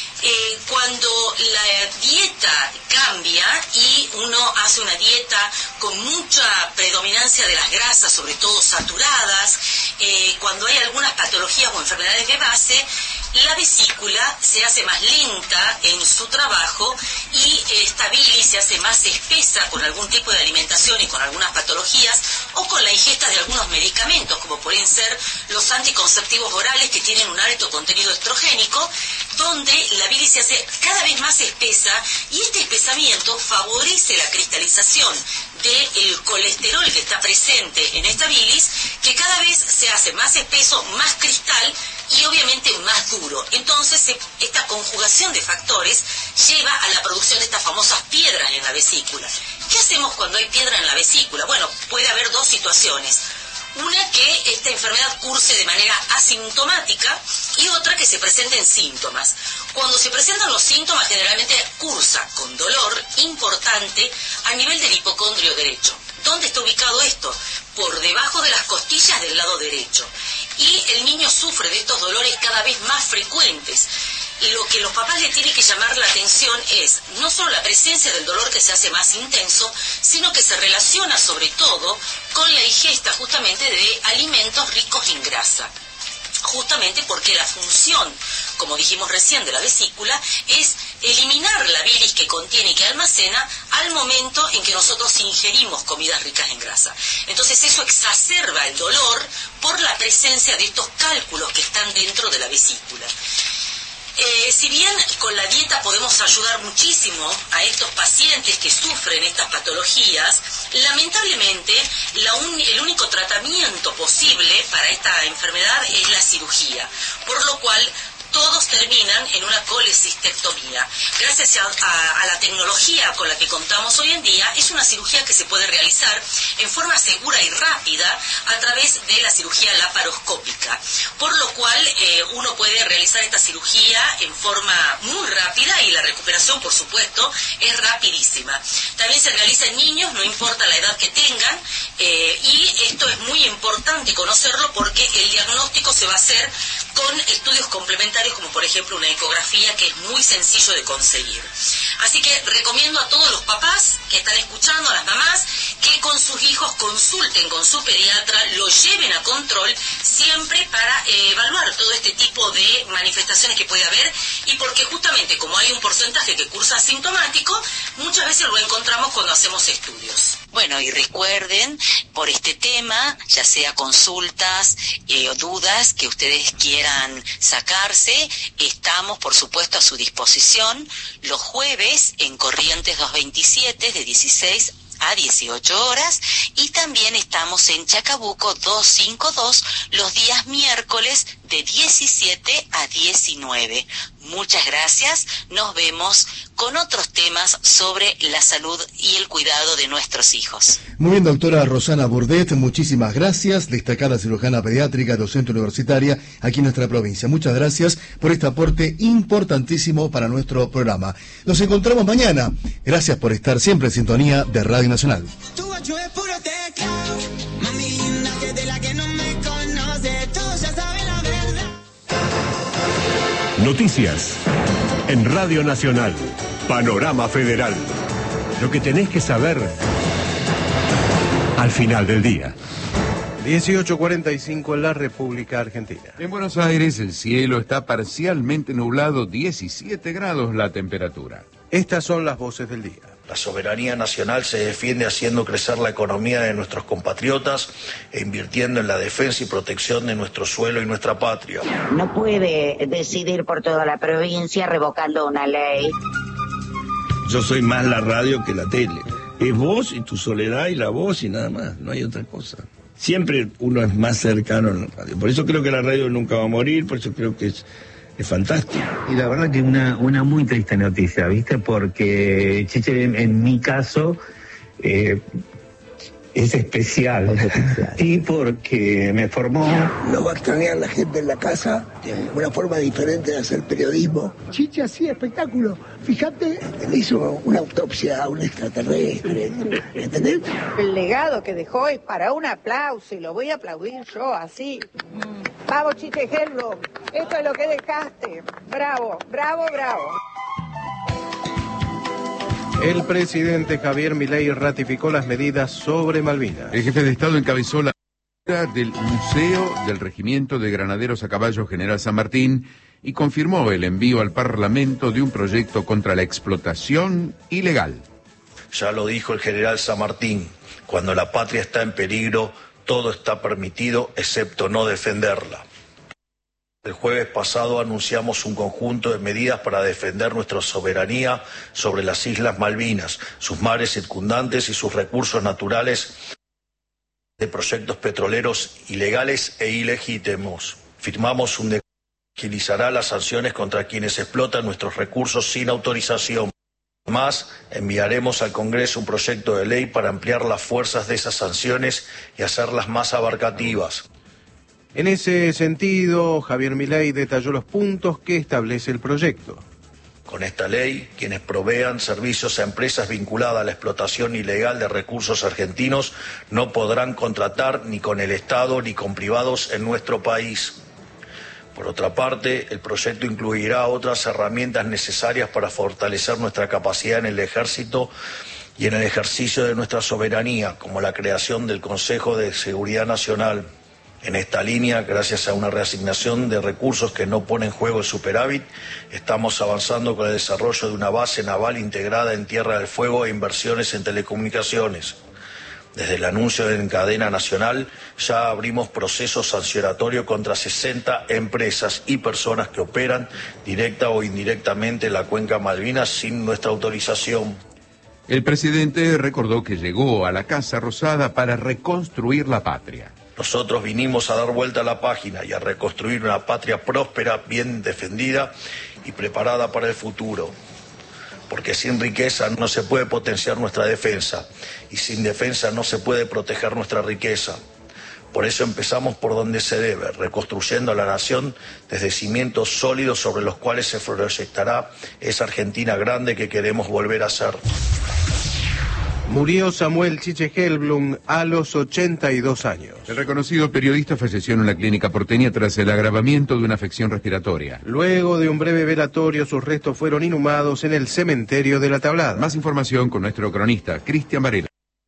Cuando la dieta cambia y uno hace una dieta con mucha predominancia de las grasas, sobre todo saturadas, cuando hay algunas patologías o enfermedades de base, la vesícula se hace más lenta en su trabajo y esta bilis se hace más espesa con algún tipo de alimentación y con algunas patologías o con la ingesta de algunos medicamentos, como pueden ser los anticonceptivos orales que tienen un alto contenido estrogénico, donde la bilis se hace cada vez más espesa y este espesamiento favorece la cristalización del colesterol que está presente en esta bilis, que cada vez se hace más espeso, más cristal y obviamente más duro. Entonces, esta conjugación de factores lleva a la producción de estas famosas piedras en la vesícula. ¿Qué hacemos cuando hay piedra en la vesícula? Bueno, puede haber dos situaciones. Una, que esta enfermedad curse de manera asintomática y otra, que se presenten síntomas. Cuando se presentan los síntomas, generalmente cursa con dolor importante a nivel del hipocondrio derecho. ¿Dónde está ubicado esto? Por debajo de las costillas del lado derecho. Y el niño sufre de estos dolores cada vez más frecuentes. Y lo que los papás le tienen que llamar la atención es no solo la presencia del dolor que se hace más intenso, sino que se relaciona sobre todo con la ingesta justamente de alimentos ricos en grasa. Justamente porque la función, como dijimos recién, de la vesícula es eliminar la bilis que contiene y que almacena al momento en que nosotros ingerimos comidas ricas en grasa. Entonces eso exacerba el dolor por la presencia de estos cálculos que están dentro de la vesícula. Si bien con la dieta podemos ayudar muchísimo a estos pacientes que sufren estas patologías, lamentablemente el único tratamiento posible para esta enfermedad es la cirugía, por lo cual todos terminan en una colecistectomía. Gracias a la tecnología con la que contamos hoy en día, es una cirugía que se puede realizar en forma segura y rápida a través de la cirugía laparoscópica, por lo cual uno puede realizar esta cirugía en forma muy rápida y la recuperación, por supuesto, es rapidísima. También se realiza en niños, no importa la edad que tengan, y esto es muy importante conocerlo porque el diagnóstico se va a hacer con estudios complementarios, como por ejemplo una ecografía, que es muy sencillo de conseguir. Así que recomiendo a todos los papás que están escuchando, a las mamás, que con sus hijos consulten con su pediatra, lo lleven a control siempre para evaluar todo este tipo de manifestaciones que puede haber, y porque justamente como hay un porcentaje que cursa asintomático, muchas veces lo encontramos cuando hacemos estudios. Bueno, y recuerden, por este tema, ya sea consultas o dudas que ustedes quieran sacarse, estamos, por supuesto, a su disposición los jueves en Corrientes 227 de 16 a 18 horas, y también estamos en Chacabuco 252 los días miércoles de 17 a 19. Muchas gracias, nos vemos con otros temas sobre la salud y el cuidado de nuestros hijos. Muy bien, doctora Rosana Burdet, muchísimas gracias, destacada cirujana pediátrica, docente universitaria aquí en nuestra provincia. Muchas gracias por este aporte importantísimo para nuestro programa. Nos encontramos mañana. Gracias por estar siempre en sintonía de Radio Nacional. Noticias en Radio Nacional, Panorama Federal. Lo que tenés que saber al final del día. 18:45 en la República Argentina. En Buenos Aires el cielo está parcialmente nublado, 17 grados la temperatura. Estas son las voces del día. La soberanía nacional se defiende haciendo crecer la economía de nuestros compatriotas e invirtiendo en la defensa y protección de nuestro suelo y nuestra patria. No puede decidir por toda la provincia revocando una ley. Yo soy más la radio que la tele. Es vos y tu soledad y la voz y nada más, no hay otra cosa. Siempre uno es más cercano en la radio. Por eso creo que la radio nunca va a morir, por eso creo que es fantástico. Y la verdad que una muy triste noticia, ¿viste? Porque Chiche, en mi caso, es especial. Y porque me formó. Lo va a extrañar la gente en la casa, una forma diferente de hacer periodismo. Chiche hacía espectáculo. Fíjate, le hizo una autopsia a un extraterrestre. ¿Entendés? El legado que dejó es para un aplauso, y lo voy a aplaudir yo así. Vamos, Chiche Hello, esto es lo que dejaste. Bravo, bravo, bravo. El presidente Javier Milei ratificó las medidas sobre Malvinas. El jefe de Estado encabezó la del Museo del Regimiento de Granaderos a Caballo General San Martín y confirmó el envío al Parlamento de un proyecto contra la explotación ilegal. Ya lo dijo el general San Martín, cuando la patria está en peligro, todo está permitido excepto no defenderla. El jueves pasado anunciamos un conjunto de medidas para defender nuestra soberanía sobre las Islas Malvinas, sus mares circundantes y sus recursos naturales de proyectos petroleros ilegales e ilegítimos. Firmamos un decreto que agilizará las sanciones contra quienes explotan nuestros recursos sin autorización. Además, enviaremos al Congreso un proyecto de ley para ampliar las fuerzas de esas sanciones y hacerlas más abarcativas. En ese sentido, Javier Milei detalló los puntos que establece el proyecto. Con esta ley, quienes provean servicios a empresas vinculadas a la explotación ilegal de recursos argentinos no podrán contratar ni con el Estado ni con privados en nuestro país. Por otra parte, el proyecto incluirá otras herramientas necesarias para fortalecer nuestra capacidad en el ejército y en el ejercicio de nuestra soberanía, como la creación del Consejo de Seguridad Nacional. En esta línea, gracias a una reasignación de recursos que no pone en juego el superávit, estamos avanzando con el desarrollo de una base naval integrada en Tierra del Fuego e inversiones en telecomunicaciones. Desde el anuncio en cadena nacional ya abrimos procesos sancionatorios contra 60 empresas y personas que operan directa o indirectamente en la cuenca Malvinas sin nuestra autorización. El presidente recordó que llegó a la Casa Rosada para reconstruir la patria. Nosotros vinimos a dar vuelta a la página y a reconstruir una patria próspera, bien defendida y preparada para el futuro. Porque sin riqueza no se puede potenciar nuestra defensa y sin defensa no se puede proteger nuestra riqueza. Por eso empezamos por donde se debe, reconstruyendo a la nación desde cimientos sólidos sobre los cuales se proyectará esa Argentina grande que queremos volver a ser. Murió Samuel Chiche Helblum a los 82 años. El reconocido periodista falleció en una clínica porteña tras el agravamiento de una afección respiratoria. Luego de un breve velatorio, sus restos fueron inhumados en el cementerio de La Tablada. Más información con nuestro cronista, Cristian Varela.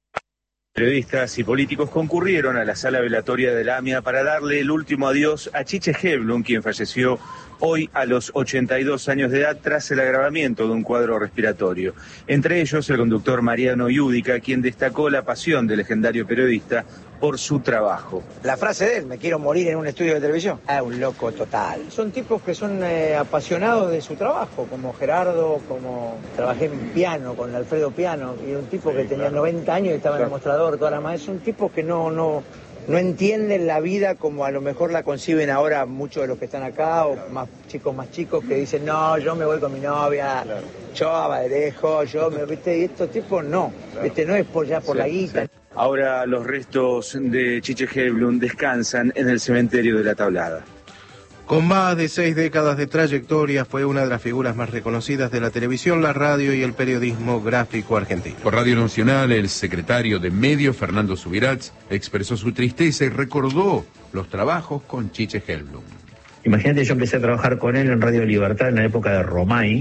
Periodistas y políticos concurrieron a la sala velatoria de la AMIA para darle el último adiós a Chiche Helblum, quien falleció hoy a los 82 años de edad tras el agravamiento de un cuadro respiratorio. Entre ellos el conductor Mariano Iudica, quien destacó la pasión del legendario periodista por su trabajo. La frase de él, me quiero morir en un estudio de televisión, un loco total. Son tipos que son apasionados de su trabajo, como Gerardo, como trabajé en piano con Alfredo Piano, y un tipo que tenía 90 años y estaba en el mostrador toda la mañana. Son tipos que no entienden la vida como a lo mejor la conciben ahora muchos de los que están acá, o más chicos que dicen, no, yo me voy con mi novia, yo a Baderejo, ¿viste? Y estos tipos no, ¿viste? No es por la guita. Ahora los restos de Chiche Helblum descansan en el cementerio de La Tablada. Con más de 6 décadas de trayectoria, fue una de las figuras más reconocidas de la televisión, la radio y el periodismo gráfico argentino. Por Radio Nacional, el secretario de Medios, Fernando Subirats, expresó su tristeza y recordó los trabajos con Chiche Helblum. Imagínate, yo empecé a trabajar con él en Radio Libertad en la época de Romay,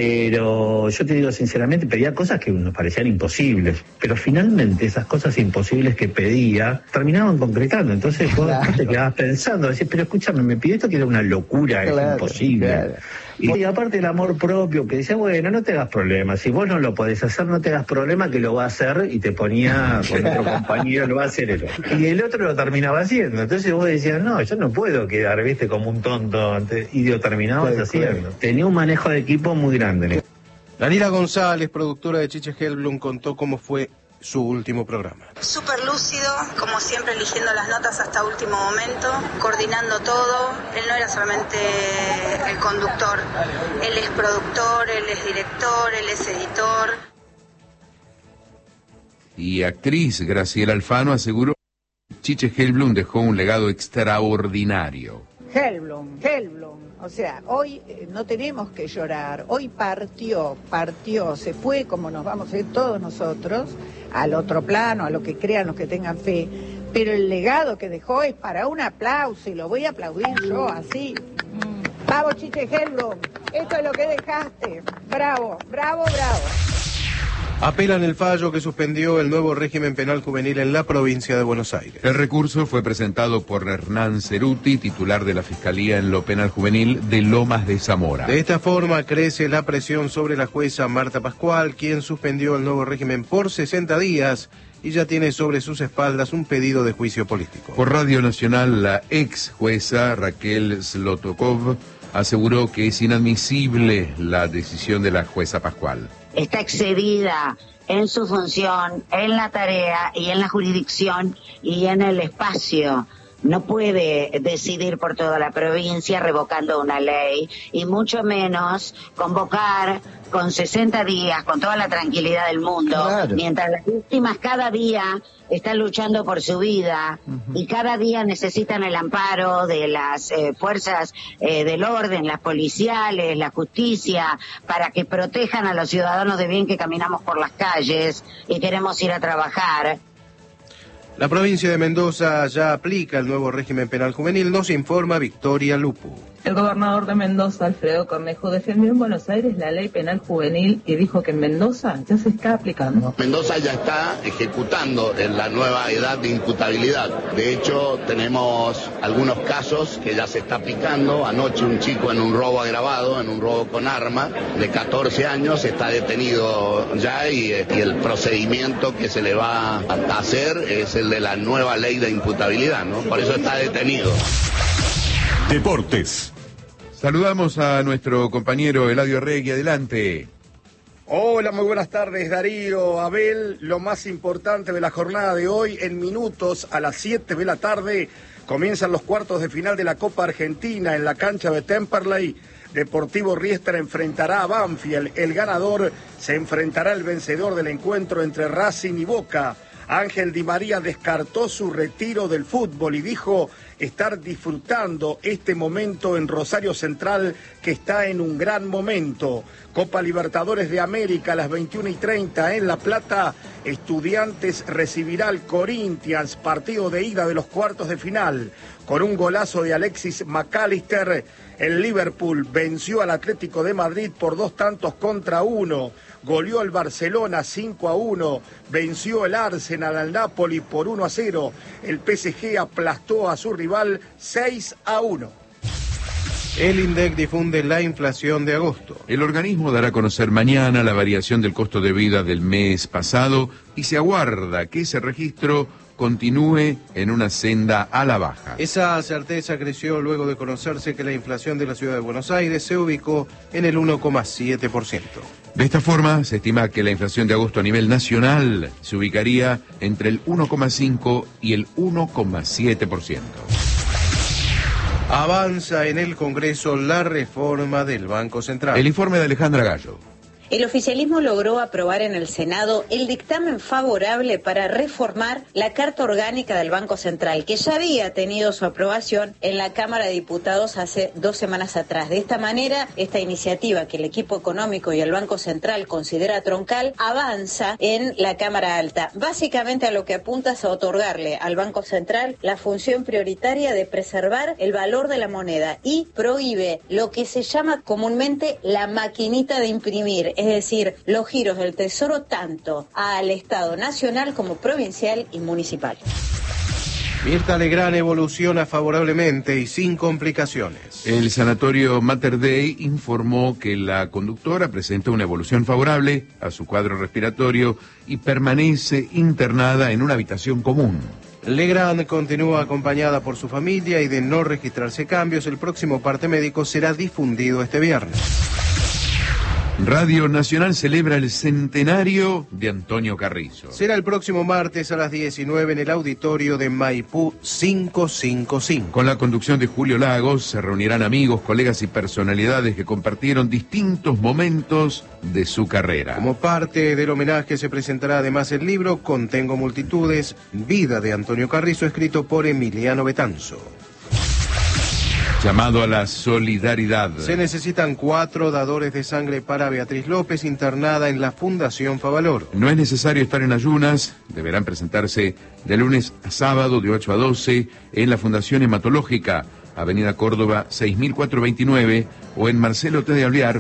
pero yo te digo sinceramente, pedía cosas que nos parecían imposibles, pero finalmente esas cosas imposibles que pedía terminaban concretando. Entonces vos te quedabas pensando, decís, pero escúchame, me pidió esto que era una locura, es imposible. Claro. Y aparte el amor propio, que dice, bueno, no te hagas problemas, si vos no lo podés hacer, no te hagas problema, que lo va a hacer, y te ponía con otro compañero, lo va a hacer él. Y el otro lo terminaba haciendo. Entonces vos decías, no, yo no puedo quedar, viste, como un tonto, y lo terminabas haciendo. Tenía un manejo de equipo muy grande. Danila González, productora de Chiche Helblum, contó cómo fue su último programa. Súper lúcido, como siempre eligiendo las notas hasta último momento, coordinando todo. Él no era solamente el conductor, él es productor, él es director, él es editor. Y actriz Graciela Alfano aseguró que Chiche Helblum dejó un legado extraordinario. Helblum, o sea, hoy no tenemos que llorar, hoy partió, se fue como nos vamos a ir todos nosotros, al otro plano, a lo que crean los que tengan fe, pero el legado que dejó es para un aplauso, y lo voy a aplaudir yo así. Vamos, Chiche Helblum, esto es lo que dejaste, bravo. Apelan el fallo que suspendió el nuevo régimen penal juvenil en la provincia de Buenos Aires. El recurso fue presentado por Hernán Ceruti, titular de la Fiscalía en lo Penal Juvenil de Lomas de Zamora. De esta forma crece la presión sobre la jueza Marta Pascual, quien suspendió el nuevo régimen por 60 días y ya tiene sobre sus espaldas un pedido de juicio político. Por Radio Nacional, la ex jueza Raquel Zlotokov aseguró que es inadmisible la decisión de la jueza Pascual. Está excedida en su función, en la tarea y en la jurisdicción y en el espacio. No puede decidir por toda la provincia revocando una ley y mucho menos convocar con 60 días, con toda la tranquilidad del mundo, mientras las víctimas cada día están luchando por su vida y cada día necesitan el amparo de las fuerzas del orden, las policiales, la justicia, para que protejan a los ciudadanos de bien que caminamos por las calles y queremos ir a trabajar. La provincia de Mendoza ya aplica el nuevo régimen penal juvenil, nos informa Victoria Lupu. El gobernador de Mendoza, Alfredo Cornejo, defendió en Buenos Aires la ley penal juvenil y dijo que en Mendoza ya se está aplicando. Mendoza ya está ejecutando en la nueva edad de imputabilidad. De hecho, tenemos algunos casos que ya se está aplicando. Anoche un chico en un robo agravado, en un robo con arma, de 14 años, está detenido ya y el procedimiento que se le va a hacer es el de la nueva ley de imputabilidad, ¿no? Por eso está detenido. Deportes. Saludamos a nuestro compañero Eladio Regui, adelante. Hola, muy buenas tardes, Darío, Abel. Lo más importante de la jornada de hoy, en minutos, a las 7 de la tarde, comienzan los cuartos de final de la Copa Argentina en la cancha de Temperley. Deportivo Riestra enfrentará a Banfield. El ganador se enfrentará al vencedor del encuentro entre Racing y Boca. Ángel Di María descartó su retiro del fútbol y dijo estar disfrutando este momento en Rosario Central, que está en un gran momento. Copa Libertadores de América a las 21:30 en La Plata. Estudiantes recibirá al Corinthians, partido de ida de los cuartos de final. Con un golazo de Alexis McAllister, el Liverpool venció al Atlético de Madrid por 2-1. Goleó al Barcelona 5-1, venció el Arsenal al Napoli por 1-0. El PSG aplastó a su rival 6-1. El INDEC difunde la inflación de agosto. El organismo dará a conocer mañana la variación del costo de vida del mes pasado y se aguarda que ese registro continúe en una senda a la baja. Esa certeza creció luego de conocerse que la inflación de la ciudad de Buenos Aires se ubicó en el 1,7%. De esta forma, se estima que la inflación de agosto a nivel nacional se ubicaría entre el 1,5 y el 1,7%. Avanza en el Congreso la reforma del Banco Central. El informe de Alejandra Gallo. El oficialismo logró aprobar en el Senado el dictamen favorable para reformar la Carta Orgánica del Banco Central, que ya había tenido su aprobación en la Cámara de Diputados hace 2 semanas atrás. De esta manera, esta iniciativa que el equipo económico y el Banco Central considera troncal, avanza en la Cámara Alta. Básicamente a lo que apunta es a otorgarle al Banco Central la función prioritaria de preservar el valor de la moneda y prohíbe lo que se llama comúnmente la maquinita de imprimir, es decir, los giros del Tesoro tanto al Estado nacional como provincial y municipal. Mirta Legrand evoluciona favorablemente y sin complicaciones. El sanatorio Mater Dei informó que la conductora presenta una evolución favorable a su cuadro respiratorio y permanece internada en una habitación común. Legrand continúa acompañada por su familia y de no registrarse cambios, el próximo parte médico será difundido este viernes. Radio Nacional celebra el centenario de Antonio Carrizo. Será el próximo martes a las 19 en el auditorio de Maipú 555. Con la conducción de Julio Lagos se reunirán amigos, colegas y personalidades que compartieron distintos momentos de su carrera. Como parte del homenaje se presentará además el libro Contengo Multitudes, Vida de Antonio Carrizo, escrito por Emiliano Betanzo. Llamado a la solidaridad. Se necesitan 4 dadores de sangre para Beatriz López, internada en la Fundación Favalor. No es necesario estar en ayunas, deberán presentarse de lunes a sábado de 8 a 12 en la Fundación Hematológica, Avenida Córdoba 6429 o en Marcelo T. de Alvear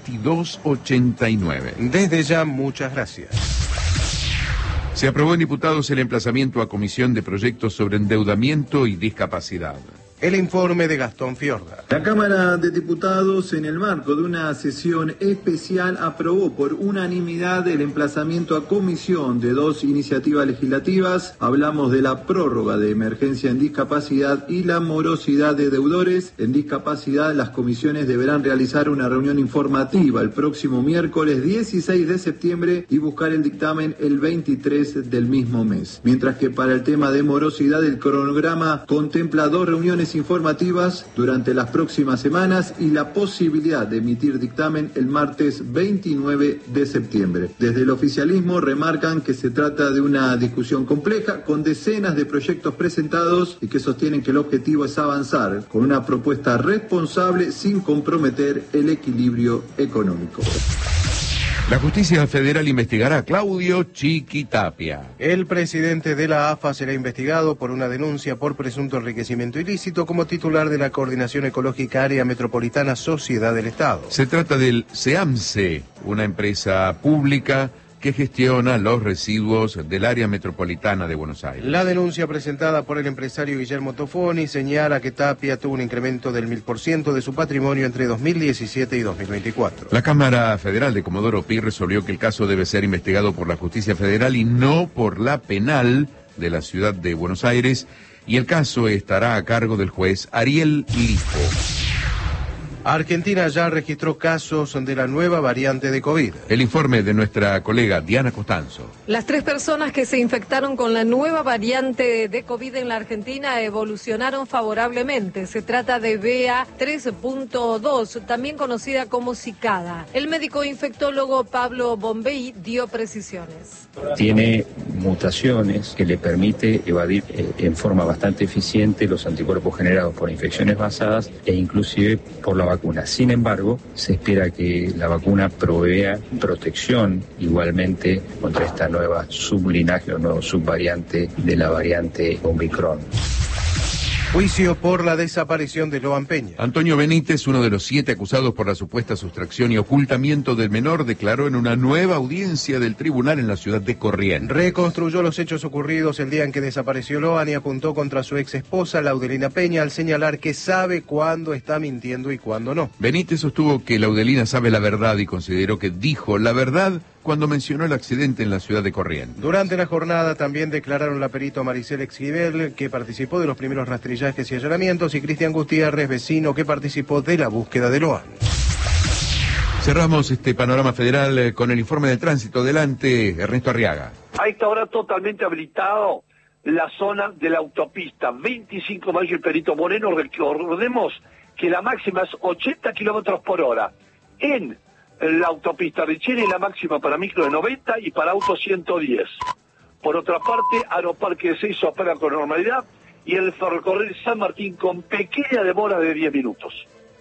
2289. Desde ya, muchas gracias. Se aprobó en diputados el emplazamiento a comisión de proyectos sobre endeudamiento y discapacidad. El informe de Gastón Fiorda. La Cámara de Diputados, en el marco de una sesión especial, aprobó por unanimidad el emplazamiento a comisión de 2 iniciativas legislativas. Hablamos de la prórroga de emergencia en discapacidad y la morosidad de deudores. En discapacidad, las comisiones deberán realizar una reunión informativa el próximo miércoles 16 de septiembre y buscar el dictamen el 23 del mismo mes. Mientras que para el tema de morosidad, el cronograma contempla 2 reuniones informativas durante las próximas semanas y la posibilidad de emitir dictamen el martes 29 de septiembre. Desde el oficialismo remarcan que se trata de una discusión compleja con decenas de proyectos presentados y que sostienen que el objetivo es avanzar con una propuesta responsable sin comprometer el equilibrio económico. La justicia federal investigará a Claudio Chiquitapia. El presidente de la AFA será investigado por una denuncia por presunto enriquecimiento ilícito como titular de la Coordinación Ecológica Área Metropolitana Sociedad del Estado. Se trata del SEAMSE, una empresa pública que gestiona los residuos del área metropolitana de Buenos Aires. La denuncia presentada por el empresario Guillermo Tofoni señala que Tapia tuvo un incremento del 1000% de su patrimonio entre 2017 y 2024. La Cámara Federal de Comodoro Pi resolvió que el caso debe ser investigado por la Justicia Federal y no por la penal de la ciudad de Buenos Aires, y el caso estará a cargo del juez Ariel Lipo. Argentina ya registró casos de la nueva variante de COVID. El informe de nuestra colega Diana Costanzo. Las 3 personas que se infectaron con la nueva variante de COVID en la Argentina evolucionaron favorablemente. Se trata de BA3.2, también conocida como cicada. El médico infectólogo Pablo Bombey dio precisiones. Tiene mutaciones que le permite evadir en forma bastante eficiente los anticuerpos generados por infecciones basadas e inclusive por la vacuna. Sin embargo, se espera que la vacuna provea protección igualmente contra esta nueva sublinaje o nueva subvariante de la variante Omicron. Juicio por la desaparición de Loan Peña. Antonio Benítez, uno de los 7 acusados por la supuesta sustracción y ocultamiento del menor, declaró en una nueva audiencia del tribunal en la ciudad de Corrientes. Reconstruyó los hechos ocurridos el día en que desapareció Loan y apuntó contra su ex esposa, Laudelina Peña, al señalar que sabe cuándo está mintiendo y cuándo no. Benítez sostuvo que Laudelina sabe la verdad y consideró que dijo la verdad cuando mencionó el accidente en la ciudad de Corrientes. Durante la jornada también declararon la perito Maricel Exguibel, que participó de los primeros rastrillajes y allanamientos, y Cristian Gutiérrez, vecino, que participó de la búsqueda de Loan. Cerramos este panorama federal con el informe de tránsito. Adelante, Ernesto Arriaga. A esta hora totalmente habilitado la zona de la autopista 25 Mayo y Perito Moreno. Recordemos que la máxima es 80 kilómetros por hora. En la autopista Richeri la máxima para micro de 90 y para auto 110. Por otra parte, Aeroparque 6 opera con normalidad y el ferrocarril San Martín con pequeña demora de 10 minutos.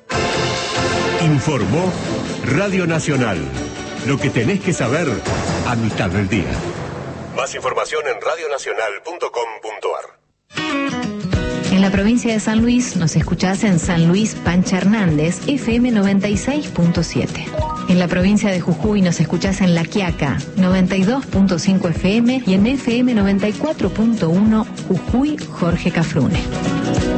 Informó Radio Nacional. Lo que tenés que saber a mitad del día. Más información en radionacional.com.ar. En la provincia de San Luis nos escuchás en San Luis Pancha Hernández, FM 96.7. En la provincia de Jujuy nos escuchás en La Quiaca, 92.5 FM y en FM 94.1 Jujuy Jorge Cafrune.